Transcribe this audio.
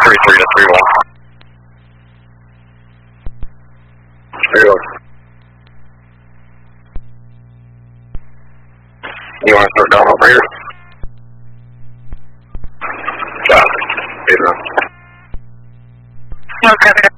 33 to 31. 31. You want to start down over here? Got it. No, copy.